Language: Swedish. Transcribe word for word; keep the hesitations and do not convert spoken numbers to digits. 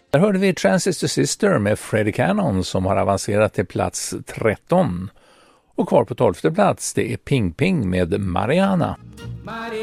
Där hörde vi Transistor Sister med Freddie Cannon som har avancerat till plats tretton. Och kvar på tolfte plats det är Ping Ping med Mariana.